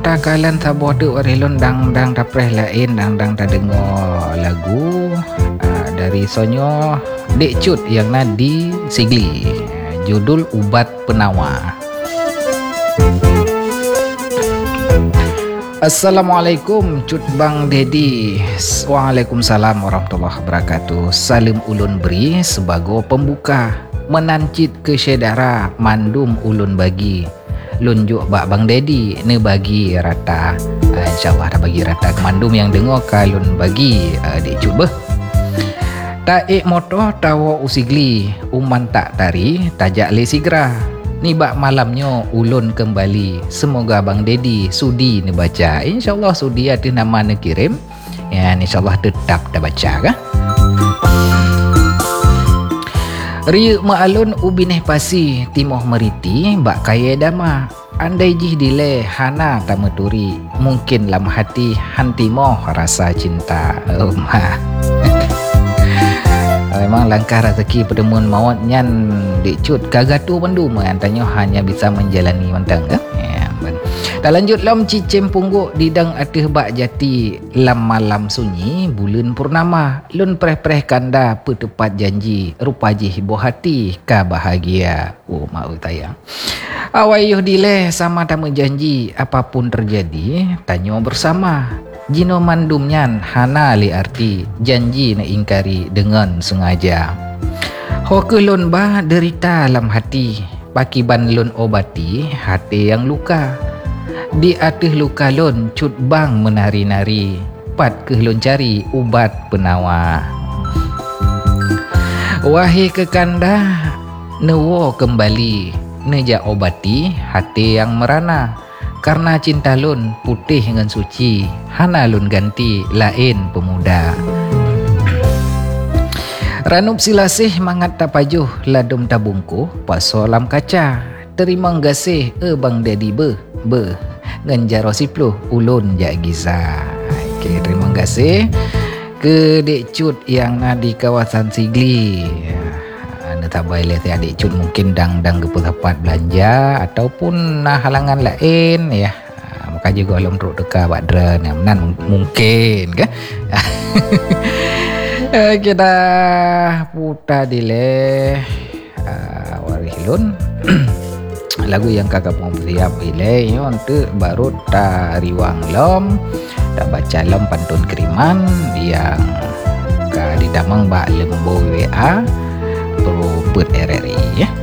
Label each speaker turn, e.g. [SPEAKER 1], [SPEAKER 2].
[SPEAKER 1] Takalan sabuh tu warilun dang tapreh lain dang tak dengar lagu dari Sonyo Dek Cut yang Nadi Sigli, judul Ubat Penawar. Assalamualaikum Cut Bang Dedi. Waalaikumsalam warahmatullahi wabarakatuh. Salim ulun beri sebagai pembuka, menancit ke syedara mandum ulun bagi. Lunjuk bak Bang Dedi ne bagi rata. InsyaAllah dah bagi rata ke mandum yang dengar kalun bagi Dek Cut beh. Taik motor tawa usigli uman tak tari tajak le sigra. Ni bak malamnya ulun kembali. Semoga Bang Dedi sudi ni baca. InsyaAllah sudi ada nama ni kirim. Ya, insyaAllah tetap dah baca kah? Ria ma'alun ubineh pasi timoh meriti bak kaya dama. Andai jih dile hana tameturi. Mungkin lam hati hantimoh rasa cinta. Memang langkah rezeki pertemuan maut nyan Dek Cut kagatu penduma antanya hanya bisa menjalani mentang ke. Dah lanjut lam cicim pungguk didang atih bak jati lam malam sunyi bulan purnama lun preh-preh kanda petepat janji rupa jih buah hati ka bahagia. Oh mau tayang awayuh dile sama tamu janji apapun terjadi tanyo bersama. Jino mandumnyan hana li arti janji na ingkari dengan sengaja. Hoke lun bah derita lam hati pakiban lun obati hati yang luka. Di atih luka lun Cut Bang menari-nari pat ke lun cari ubat penawar. Wahai kekanda newo kembali neja obati hati yang merana. Karena cinta lun putih dengan suci, hana lun ganti lain pemuda. Ranup silasih mangat tapajuh ladum tabungku paso lam kaca. Terima ngasih Bang Dedi be nganjaro sipluh ulun jak giza. Okey, terima kasih ke Dek Cut yang di kawasan Sigli. Tak boleh lihat Adik Cut mungkin dang ke tempat belanja ataupun halangan lain ya. Maka juga belum teruk dekat badran yang menan mungkin kan. Kita putar dile warihilun lagu yang kakak mau siap ile untuk baru tariwang lom dah baca lom pantun kiriman yang ka di damang bak lembo WA perlu put RRI ya.